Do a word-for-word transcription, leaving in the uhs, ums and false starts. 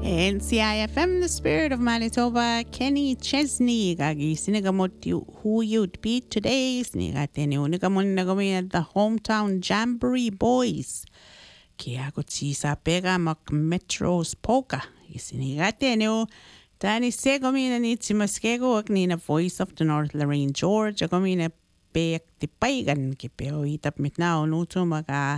N C I F M, the spirit of Manitoba, Kenny Chesney, gagi sinigamot you who you'd be today, snigate ni unigamon nagamin the hometown Jamboree Boys. Kia gutsi sa pega mak Metro's Polka, isinigate ni Tani segomina ni Timaskego ni na Voice of the North Lorraine George, agomina peak ti paigan kipeo itap mitnao nuto maga